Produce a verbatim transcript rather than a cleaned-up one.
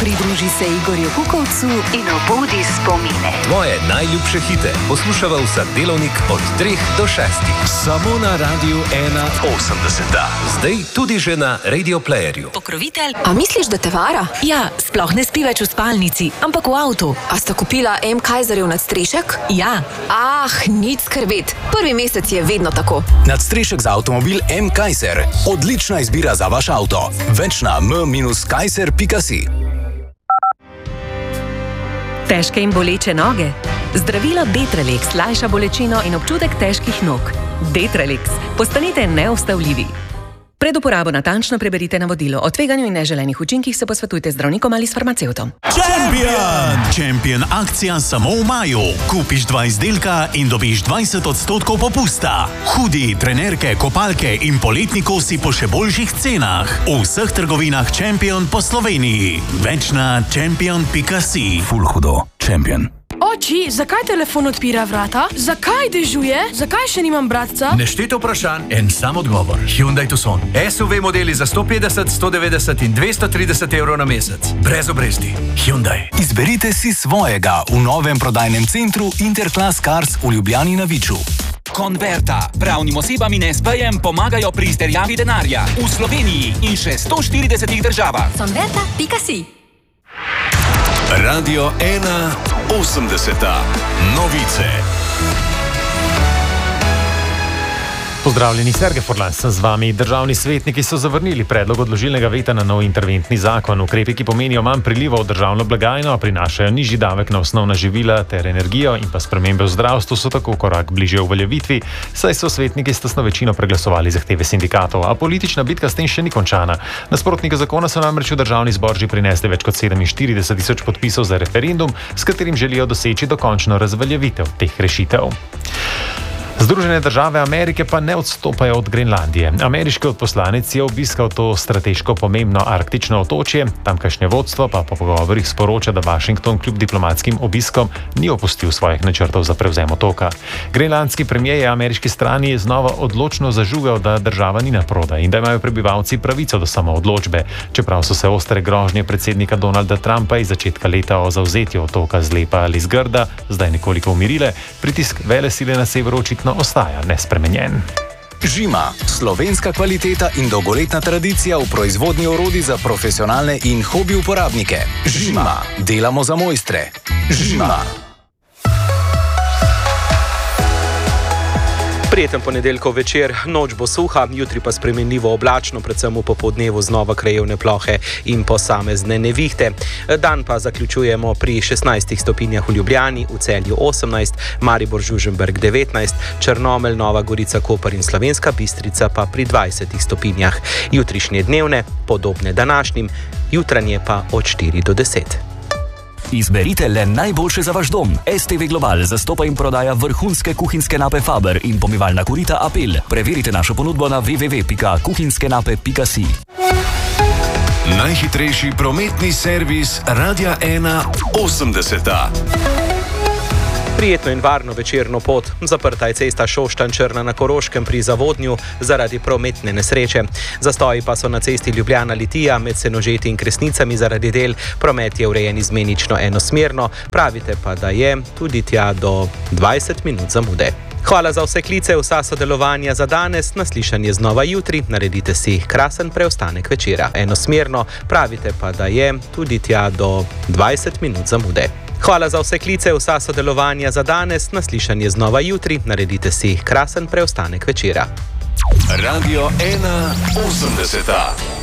Pridruži se Igorju Kukovcu in obudi spomine. Tvoje najljubše hite poslušava vsak delovnik od treh do šestih. Samo na Radiu ena osemdeset. Zdaj tudi že na Radio Playerju. Pokrovitelj. A misliš, da te vara? Ja, sploh ne spi več v spalnici, ampak v avtu. A sta kupila M. Kaiserjev nadstrešek? Ja. Ah, nič skrbeti. Prvi mesec je vedno tako. Nadstrešek za avtomobil M. Kaiser. Odlična izbira za vaš avto. Več na m kaiser pika si. Težke in boleče noge? Zdravilo Detralex lajša bolečino in občutek težkih nog. Detralex. Postanite neustavljivi. Pred uporabo natančno preberite navodilo. O tveganju in neželenih učinkih se posvetujte z zdravnikom ali s farmacevtom. Champion! Champion akcija samo v maju. Kupiš dva izdelka in dobiš dvajset odstotkov popusta. Hudi, trenerke, kopalke in poletni kosi po še boljših cenah. V vseh trgovinah Champion po Sloveniji. Več na champion pika si. Ful hudo. Champion. Oči, zakaj telefon odpira vrata? Zakaj dežuje? Zakaj še nimam bratca? Nešteto vprašanj, en sam odgovor. Hyundai Tucson. S U V modeli za sto petdeset, sto devetdeset in dvesto trideset evrov na mesec. Brez obresti. Hyundai. Izberite si svojega v novem prodajnem centru Interclass Cars v Ljubljani na Viču. Converta. Pravnim osebam in es pejem pomagajo pri izterjavi denarja. V Sloveniji in še sto štiridesetih državah. Converta pika si. Radio ena osemdeset. Novice. Pozdravljeni, Sergej Furlan sem z vami. Državni svetniki so zavrnili predlog odložilnega veta na nov interventni zakon. Ukrepi, ki pomenijo manj prilivov v državno blagajno, prinašajo nižji davek na osnovna živila ter energijo in pa spremembe v zdravstvu, so tako korak bližje uveljavitvi, saj so svetniki s tesno večino preglasovali zahteve sindikatov. A politična bitka s tem še ni končana. Nasprotniki zakona so namreč v državni zbor že prinesli več kot sedeminštirideset tisoč podpisov za referendum, s katerim želijo doseči dokončno razveljavitev teh rešitev. Združene države Amerike pa ne odstopajo od Grenlandije. Ameriški odposlanec je obiskal to strateško pomembno arktično otočje, tamkajšnje vodstvo pa po pogovorih sporoča, da Washington kljub diplomatskim obiskom ni opustil svojih načrtov za prevzem otoka. Grenlandski premijer je ameriški strani znova odločno zažugal, da država ni naprodaj in da imajo prebivalci pravico do samoodločbe. Čeprav so se ostre grožnje predsednika Donalda Trumpa iz začetka leta o zavzetju otoka z lepa ali z grda zdaj nekoliko umirile, pritisk velesile na severu očitno ostaja nespremenjen. Žima. Slovenska kvaliteta in dolgoletna tradicija v proizvodnji orodij za profesionalne in hobi uporabnike. Žima. Delamo za mojstre. Žima. Prijeten ponedeljkov večer, noč bo suha, jutri pa spremenljivo oblačno, predvsem v popoldnevu znova krajevne plohe in posamezne nevihte. Dan pa zaključujemo pri šestnajstih stopinjah v Ljubljani, v Celju osemnajst, Maribor, Žužemberk devetnajst, Črnomelj, Nova Gorica, Koper in Slovenska Bistrica pa pri dvajsetih stopinjah. Jutrišnje dnevne, podobne današnjim, jutranje pa od štiri do deset. Izberite le najboljše za vaš dom. es te ve Global zastopa in prodaja vrhunske kuhinjske nape Faber in pomivalna korita Apel. Preverite našo ponudbo na w w w pika kuhinjskenape pika si. Najhitrejši prometni servis Radia ena osemdeset. Prijetno in varno večerno pot. Zaprta je cesta Šoštanj-Črna na Koroškem pri Zavodnju zaradi prometne nesreče. Zastoji pa so na cesti Ljubljana-Litija med Senožeti in Kresnicami zaradi del. Promet je urejen izmenično enosmerno, pravite pa, da je tudi tja do dvajset minut zamude. Hvala za vse klice, vsa sodelovanja za danes, naslišanje znova jutri, naredite si krasen preostanek večera. Enosmerno, pravite pa, da je tudi tja do dvajset minut zamude. Hvala za vse klice, vsa sodelovanja za danes, naslišanje znova jutri, naredite si krasen preostanek večera. Radio ena osemdeset.